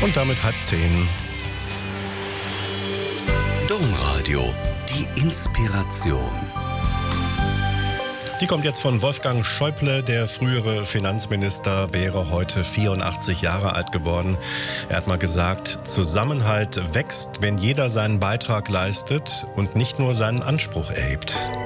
Und damit 9:30. Domradio, die Inspiration. Die kommt jetzt von Wolfgang Schäuble. Der frühere Finanzminister wäre heute 84 Jahre alt geworden. Er hat mal gesagt, Zusammenhalt wächst, wenn jeder seinen Beitrag leistet und nicht nur seinen Anspruch erhebt.